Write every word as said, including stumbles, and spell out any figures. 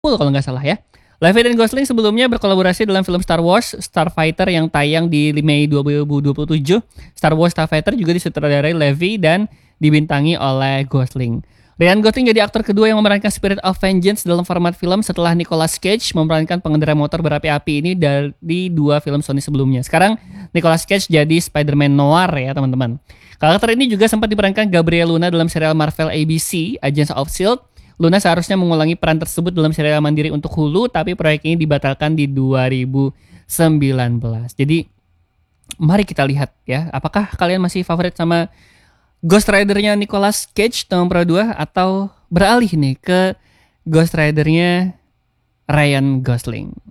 kalau nggak salah ya. Levy dan Gosling sebelumnya berkolaborasi dalam film Star Wars Starfighter yang tayang di Mei dua ribu dua puluh tujuh. Star Wars Starfighter juga disutradarai Levy dan dibintangi oleh Gosling. Ryan Gosling jadi aktor kedua yang memerankan Spirit of Vengeance dalam format film setelah Nicolas Cage memerankan pengendara motor berapi-api ini dari dua film Sony sebelumnya. Sekarang Nicolas Cage jadi Spider-Man Noir ya teman-teman. Karakter ini juga sempat diperankan Gabriel Luna dalam serial Marvel A B C Agents of Shield. Luna seharusnya mengulangi peran tersebut dalam serial mandiri untuk Hulu, tapi proyek ini dibatalkan di dua ribu sembilan belas. Jadi, mari kita lihat ya, apakah kalian masih favorit sama Ghost Rider-nya Nicolas Cage nomor dua atau beralih nih ke Ghost Rider-nya Ryan Gosling.